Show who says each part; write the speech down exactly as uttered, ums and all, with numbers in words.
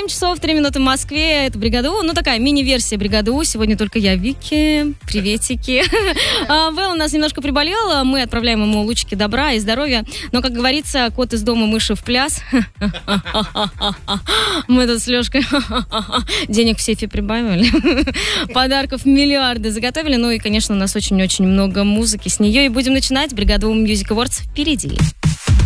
Speaker 1: семь часов три минуты в Москве. Это «Бригада У». Ну, такая мини-версия «Бригады У». Сегодня только я, Вики. Приветики. Вэл у нас немножко приболел. Мы отправляем ему лучики добра и здоровья. Но, как говорится, кот из дома, мыши в пляс. Мы тут с Лешкой денег в сейфе прибавили. Подарков миллиарды заготовили. Ну и, конечно, у нас очень-очень много музыки. С нее и будем начинать. «Бригада У Music Awards» впереди.